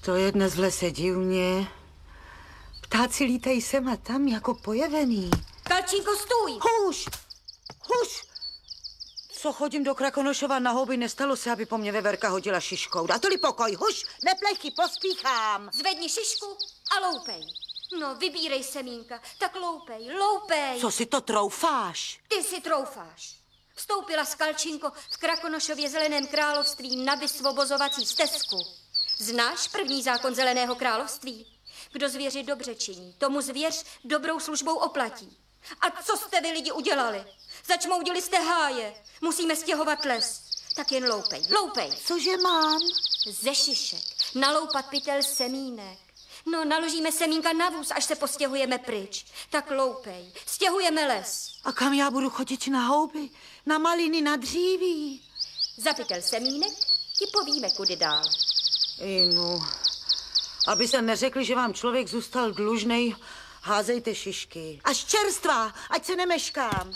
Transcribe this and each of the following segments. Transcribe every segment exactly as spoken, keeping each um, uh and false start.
To je dnes v lese divně. Ptáci lítají sem a tam jako pojevený. Kalčínko, stůj! Hůš! Hůš! Co chodím do Krakonošova na houby, nestalo se, aby po mně veverka hodila šiškou. Dá toli pokoj, huš, neplechy, pospíchám. Zvedni šišku a loupej. No, vybírej semínka, tak loupej, loupej. Co si to troufáš? Ty si troufáš. Vstoupila s Kalčinko v Krakonošově zeleném království na vysvobozovací stezku. Znáš první zákon zeleného království? Kdo zvěři dobře činí, tomu zvěř dobrou službou oplatí. A co jste vy lidi udělali? Začmoudili jste háje, musíme stěhovat les. Tak jen loupej, loupej. Cože mám? Ze šišek, naloupat pytel semínek. No, naložíme semínka na vůz, až se postěhujeme pryč. Tak loupej, stěhujeme les. A kam já budu chodit na houby? Na maliny, na dříví? Za pytel semínek ti povíme, kudy dál. Inu, aby se neřekli, že vám člověk zůstal dlužnej, házejte šišky. Až čerstvá, ať se nemeškám.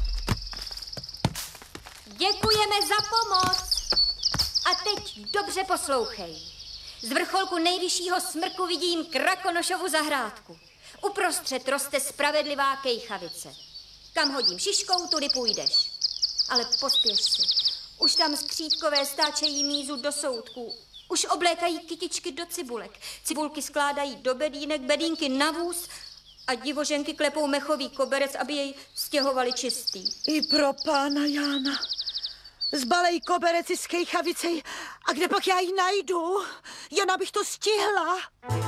Děkujeme za pomoc. A teď dobře poslouchej. Z vrcholku nejvyššího smrku vidím Krakonošovu zahrádku. Uprostřed roste spravedlivá kejchavice. Kam hodím šiškou, tudy půjdeš. Ale pospěš si. Už tam skřídkové stáčejí mízu do soutků. Už oblékají kytičky do cibulek. Cibulky skládají do bedínek, bedínky na vůz a divoženky klepou mechový koberec, aby jej stěhovali čistý. I pro pána Jána. Zbalej kobereci z kejchavice a kde pak já ji najdu? Jen abych to stihla.